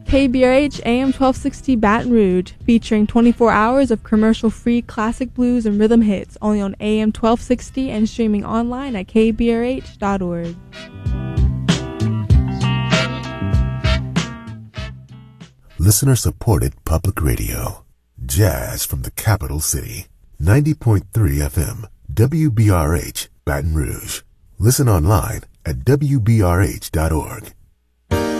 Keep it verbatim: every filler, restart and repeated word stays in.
K B R H A M twelve sixty Baton Rouge, featuring twenty-four hours of commercial-free classic blues and rhythm hits, only on A M twelve sixty and streaming online at k b r h dot org. Listener-supported public radio. Jazz from the capital city. ninety point three F M, W B R H, Baton Rouge. Listen online at w b r h dot org.